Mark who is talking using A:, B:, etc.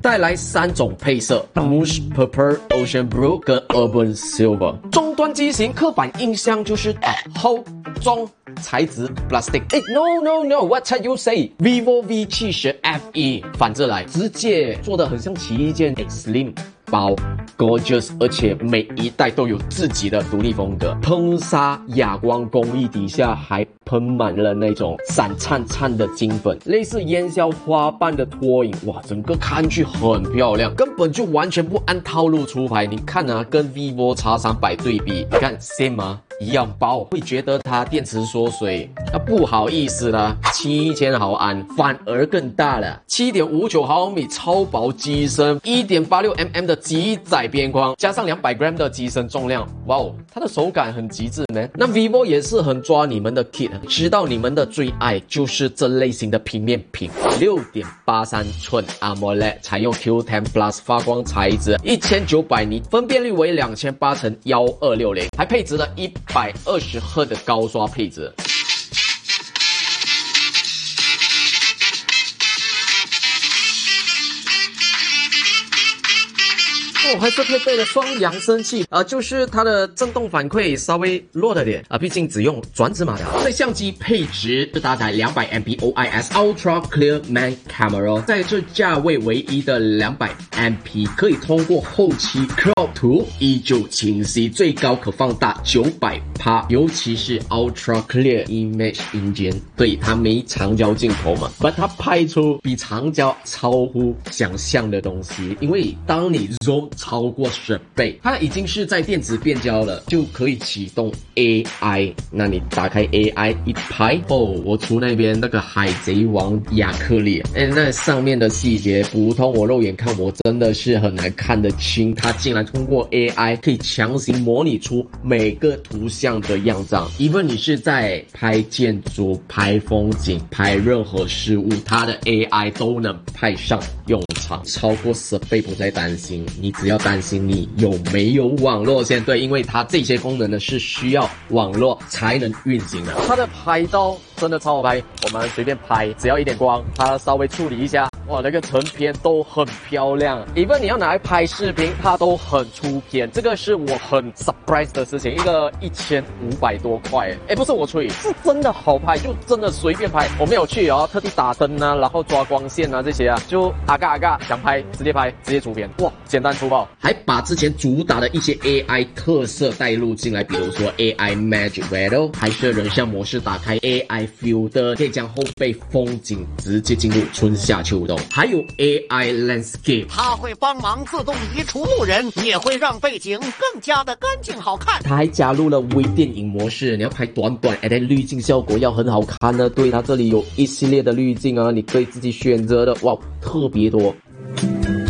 A: 带来3种配色 ：Bush Purple、Ocean Blue 跟 Urban Silver。终端机型刻板印象就是厚重。材质 plastic。No， what are you say？Vivo V70 FE 反着来，直接做得很像奇异件 Slim 包 ，gorgeous， 而且每一代都有自己的独立风格。喷砂哑光工艺底下还喷满了那种闪灿灿的金粉，类似烟硝花瓣的拖影，哇，整个看去很漂亮，根本就完全不按套路出牌。你看啊，跟 vivo X300 对比，你看 same 啊。一样包，会觉得它电池缩水，不好意思啦，7000毫安反而更大了，7.59毫米超薄机身，1.86mm 的极窄边框，加上200g 的机身重量，哇哦，它的手感很极致呢。那 vivo 也是很抓你们的 kit， 知道你们的最爱就是这类型的平面屏，6.83寸 AMOLED， 采用 Q10 Plus 发光材质，1900尼，分辨率为2800×1260，还配置了120Hz 的高刷配置。还是配备了双扬声器，就是它的震动反馈稍微弱了点毕竟只用转子马达。在相机配置是搭载200MP OIS Ultra Clear Main Camera， 在这价位唯一的200MP， 可以通过后期 crop 图依旧清晰，最高可放大900%，尤其是 Ultra Clear Image 硬件，对，它没长焦镜头嘛，把它拍出比长焦超乎想象的东西，因为当你 zoom超过10倍，它已经是在电子变焦了，就可以启动 AI。那你打开 AI 一拍，我出那边那个海贼王亚克力，那上面的细节，普通我肉眼看我真的是很难看得清，它竟然通过 AI 可以强行模拟出每个图像的样子。even 你是在拍建筑、拍风景、拍任何事物，它的 AI 都能派上用场，超过10倍不再担心，你只要担心你有没有网络线，对，因为它这些功能呢是需要网络才能运行的。它的拍照真的超好拍，我们随便拍，只要一点光，它稍微处理一下，哇，那个成片都很漂亮。even 你要拿来拍视频，它都很出片，这个是我很 surprise 的事情。一个1500多块，不是我吹，是真的好拍，就真的随便拍。我没有去特地打灯啊，然后抓光线啊这些就阿嘎想拍直接拍，直接出片，哇，简单粗暴。还把之前主打的一些 AI 特色带入进来，比如说 AI Magic Window， 拍摄人像模式打开 AI Filter， 可以将后背风景直接进入春夏秋冬，还有 AI Landscape，
B: 它会帮忙自动移除路人，也会让背景更加的干净好看。
A: 它还加入了微电影模式，你要拍短滤镜效果要很好看呢，对，它这里有一系列的滤镜你可以自己选择的，哇，特别多。